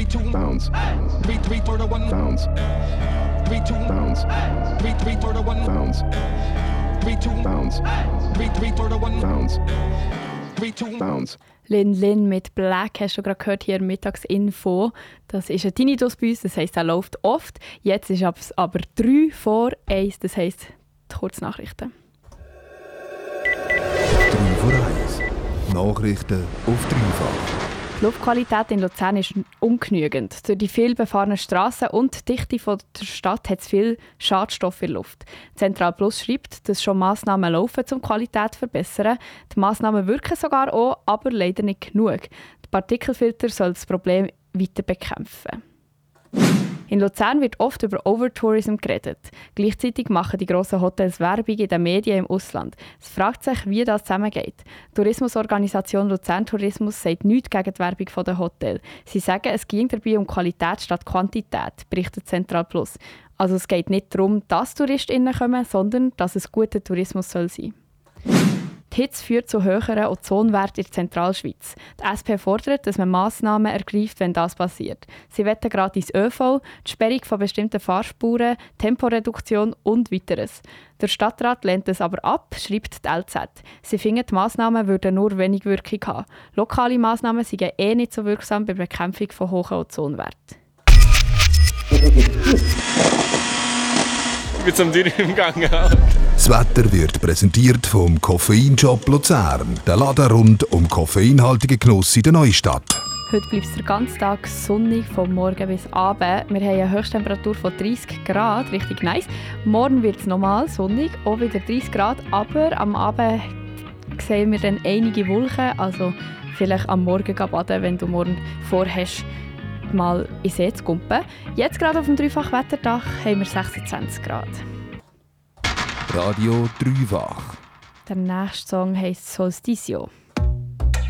bounce, 3 for the 1, bounce, 3 2 bounce, 3 for the 1, bounce, 3 2 bounce, 3 for the 1, bounce, 3 2 bounce. Lin Lin mit Black hast du gerade gehört hier Mittagsinfo. Das ist ein Tinnitus bei uns, das heisst, er läuft oft. Jetzt ist es aber 3 vor 1, das heisst die Kurznachrichten. 3 vor 1. Nachrichten auf dreifach. Die Luftqualität in Luzern ist ungenügend. Durch die viel befahrenen Strassen und die Dichte der Stadt hat es viel Schadstoffe in der Luft. Zentral Plus schreibt, dass schon Massnahmen laufen, um die Qualität zu verbessern. Die Massnahmen wirken sogar auch, aber leider nicht genug. Der Partikelfilter soll das Problem weiter bekämpfen. In Luzern wird oft über Overtourism geredet. Gleichzeitig machen die grossen Hotels Werbung in den Medien im Ausland. Es fragt sich, wie das zusammengeht. Die Tourismusorganisation Luzern Tourismus sagt nichts gegen die Werbung der Hotels. Sie sagen, es ging dabei um Qualität statt Quantität, berichtet Zentral Plus. Also es geht nicht darum, dass TouristInnen kommen, sondern dass es guter Tourismus soll sein. Die Hitze führt zu höheren Ozonwerten in der Zentralschweiz. Die SP fordert, dass man Massnahmen ergreift, wenn das passiert. Sie wollen gratis ÖV, die Sperrung von bestimmten Fahrspuren, Temporeduktion und weiteres. Der Stadtrat lehnt es aber ab, schreibt die LZ. Sie finden, die Massnahmen würden nur wenig Wirkung haben. Lokale Massnahmen seien nicht so wirksam bei der Bekämpfung von hohen Ozonwerten. Ich bin zum Dürren im Gang. Das Wetter wird präsentiert vom Koffeinshop Luzern, der Laden rund um koffeinhaltigen Genuss in der Neustadt. Heute bleibt es den ganzen Tag sonnig, vom Morgen bis Abend. Wir haben eine Höchsttemperatur von 30 Grad, richtig nice. Morgen wird es normal sonnig, auch wieder 30 Grad, aber am Abend sehen wir dann einige Wolken, also vielleicht am Morgen baden, wenn du morgen vorhast, mal in den See zu kumpen. Jetzt gerade auf dem Dreifach-Wetterdach haben wir 26 Grad. Radio Dreifach. Der nächste Song heisst Solsticio.